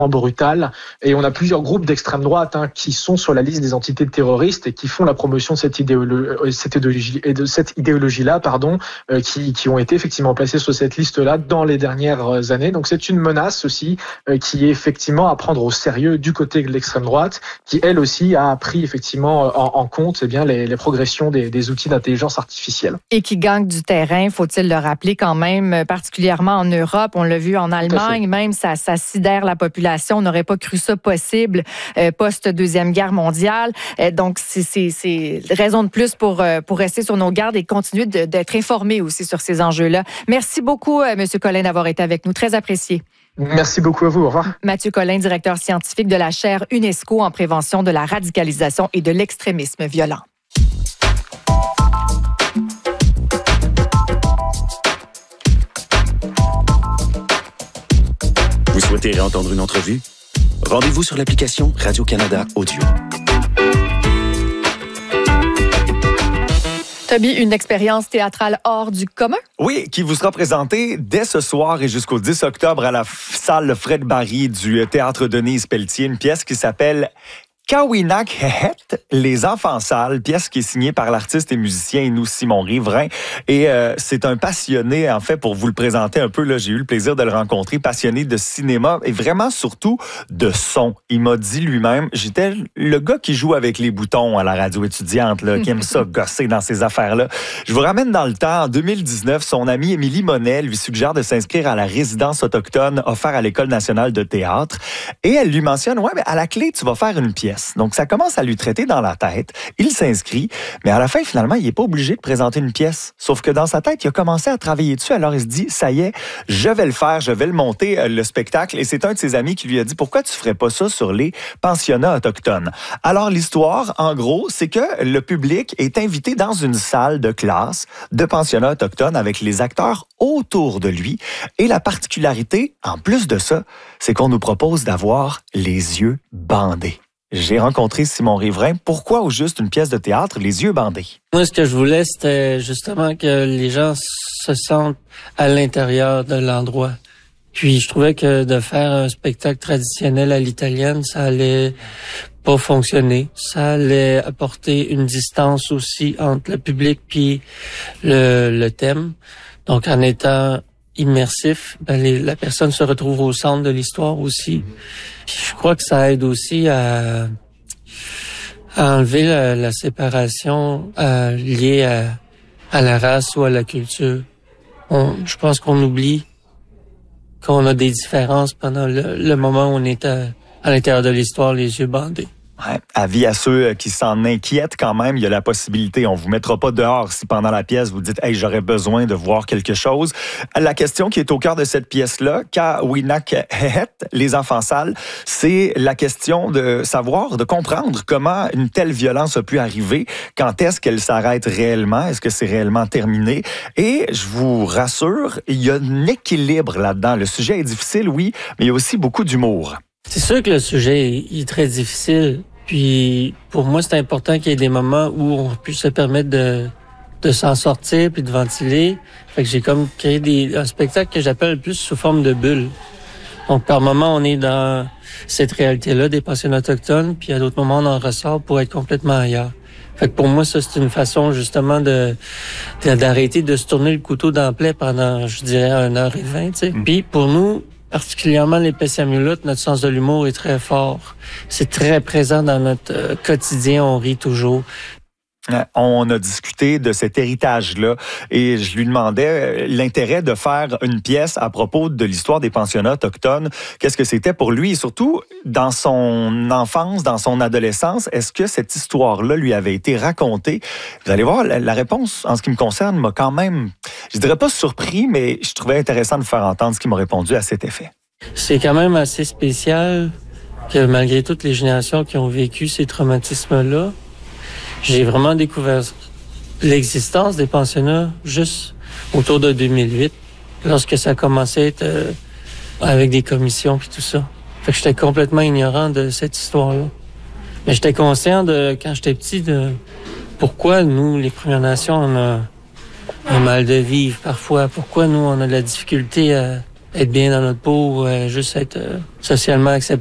brutale. Et on a plusieurs groupes d'extrême droite qui sont sur la liste des entités terroristes et qui font la promotion de cette idéologie-là, qui ont été effectivement placés sur cette liste-là dans les dernières années. Donc c'est une menace aussi qui est effectivement à prendre au sérieux du côté de l'extrême droite, qui elle aussi a pris effectivement en compte les progressions des outils d'intelligence artificielle. Et qui gagne du terrain, faut-il le rappeler quand même, particulièrement en Europe. On l'a vu en Allemagne, même ça sidère la population. On n'aurait pas cru ça possible post-Deuxième Guerre mondiale. Donc, c'est raison de plus pour rester sur nos gardes et continuer d'être informés aussi sur ces enjeux-là. Merci beaucoup, M. Collin, d'avoir été avec nous. Très apprécié. Merci beaucoup à vous. Au revoir. Mathieu Collin, directeur scientifique de la chaire UNESCO en prévention de la radicalisation et de l'extrémisme violent. Vous souhaitez réentendre une entrevue? Rendez-vous sur l'application Radio-Canada Audio. Toby, une expérience théâtrale hors du commun? Oui, qui vous sera présentée dès ce soir et jusqu'au 10 octobre à la salle Fred Barry du Théâtre Denise Pelletier, une pièce qui s'appelle Kawinak Hehet, Les Enfants Sales, pièce qui est signée par l'artiste et musicien Inou Simon Riverain. Et c'est un passionné, en fait, pour vous le présenter un peu, là, j'ai eu le plaisir de le rencontrer, passionné de cinéma et vraiment surtout de son. Il m'a dit lui-même, j'étais le gars qui joue avec les boutons à la radio étudiante, là, qui aime ça gosser dans ces affaires-là. Je vous ramène dans le temps. En 2019, son amie Émilie Monet lui suggère de s'inscrire à la résidence autochtone offerte à l'École nationale de théâtre. Et elle lui mentionne, ouais, mais à la clé, tu vas faire une pièce. Donc, ça commence à lui traiter dans la tête. Il s'inscrit, mais à la fin, finalement, il n'est pas obligé de présenter une pièce. Sauf que dans sa tête, il a commencé à travailler dessus. Alors, il se dit, ça y est, je vais le faire, je vais le monter, le spectacle. Et c'est un de ses amis qui lui a dit, pourquoi tu ne ferais pas ça sur les pensionnats autochtones? Alors, l'histoire, en gros, c'est que le public est invité dans une salle de classe de pensionnats autochtones avec les acteurs autour de lui. Et la particularité, en plus de ça, c'est qu'on nous propose d'avoir les yeux bandés. J'ai rencontré Simon Riverain. Pourquoi au juste une pièce de théâtre, les yeux bandés? Moi, ce que je voulais, c'était justement que les gens se sentent à l'intérieur de l'endroit. Puis, je trouvais que de faire un spectacle traditionnel à l'italienne, ça allait pas fonctionner. Ça allait apporter une distance aussi entre le public puis le thème. Donc, en étant immersif, la personne se retrouve au centre de l'histoire aussi. Puis je crois que ça aide aussi à enlever la séparation liée à la race ou à la culture. Je pense qu'on oublie qu'on a des différences pendant le moment où on est à l'intérieur de l'histoire, les yeux bandés. Ouais. Avis à ceux qui s'en inquiètent quand même, il y a la possibilité. On vous mettra pas dehors si pendant la pièce vous dites « Hey, j'aurais besoin de voir quelque chose ». La question qui est au cœur de cette pièce-là, Kawinak Hehet, Les Enfants Sales, c'est la question de savoir, de comprendre comment une telle violence a pu arriver, quand est-ce qu'elle s'arrête réellement, est-ce que c'est réellement terminé. Et je vous rassure, il y a un équilibre là-dedans. Le sujet est difficile, oui, mais il y a aussi beaucoup d'humour. C'est sûr que le sujet est très difficile. Puis, pour moi, c'est important qu'il y ait des moments où on puisse se permettre de s'en sortir puis de ventiler. Fait que j'ai comme créé un spectacle que j'appelle plus sous forme de bulle. Donc, par moment, on est dans cette réalité-là des pensionnats autochtones, puis à d'autres moments, on en ressort pour être complètement ailleurs. Fait que pour moi, ça, c'est une façon, justement, d'arrêter de se tourner le couteau dans le plaie pendant, je dirais, 1h20, tu sais. Puis, pour nous, particulièrement les Pessamulutes, notre sens de l'humour est très fort. C'est très présent dans notre quotidien, on rit toujours. On a discuté de cet héritage-là et je lui demandais l'intérêt de faire une pièce à propos de l'histoire des pensionnats autochtones. Qu'est-ce que c'était pour lui et surtout dans son enfance, dans son adolescence, est-ce que cette histoire-là lui avait été racontée? Vous allez voir, la réponse en ce qui me concerne m'a quand même, je dirais pas surpris, mais je trouvais intéressant de faire entendre ce qu'il m'a répondu à cet effet. C'est quand même assez spécial que malgré toutes les générations qui ont vécu ces traumatismes-là, j'ai vraiment découvert l'existence des pensionnats juste autour de 2008, lorsque ça a commencé à être avec des commissions puis tout ça. Fait que j'étais complètement ignorant de cette histoire-là. Mais j'étais conscient quand j'étais petit, de pourquoi nous, les Premières Nations, on a un mal de vivre parfois. Pourquoi nous, on a de la difficulté être bien dans notre peau, juste être socialement accepté.